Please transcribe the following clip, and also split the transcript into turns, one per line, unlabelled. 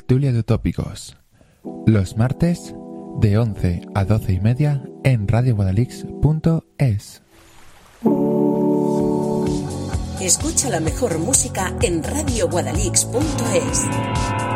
tertulia de utópicos. Los martes de 11 a 12 y media en radioguadalix.es.
Escucha la mejor música en radioguadalix.es.